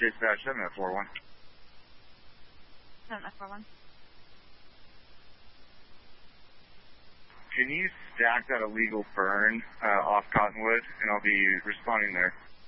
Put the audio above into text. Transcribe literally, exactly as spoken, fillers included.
Dispatch seven oh four one. seven oh four one. Can you stack that illegal burn uh, off Cottonwood, and I'll be responding there.